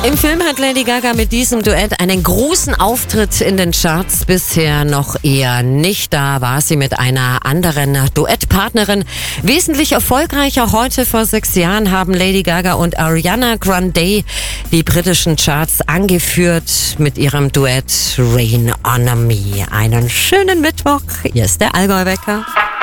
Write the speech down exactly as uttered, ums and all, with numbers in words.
Im Film hat Lady Gaga mit diesem Duett einen großen Auftritt in den Charts. Bisher noch eher nicht. Da war sie mit einer anderen Duettpartnerin wesentlich erfolgreicher. Heute vor sechs Jahren haben Lady Gaga und Ariana Grande die britischen Charts angeführt mit ihrem Duett Rain on Me. Einen schönen Mittwoch. Hier ist der Allgäu-Wecker.